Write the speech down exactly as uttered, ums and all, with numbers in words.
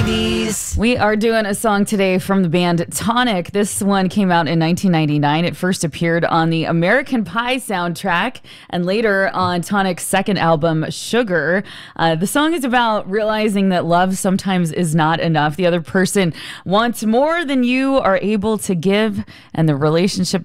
eighties. We are doing a song today from the band Tonic. This one came out in nineteen ninety-nine. It first appeared on the American Pie soundtrack and later on Tonic's second album, Sugar. Uh, the song is about realizing that love sometimes is not enough. The other person wants more than you are able to give, and the relationship